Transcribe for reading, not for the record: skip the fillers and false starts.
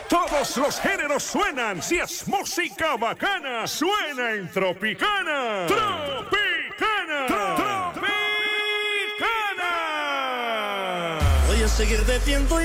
Todos los géneros suenan. Si es música bacana, suena en Tropicana. ¡Tropicana! ¡Tropicana! Voy a seguir de tiempo y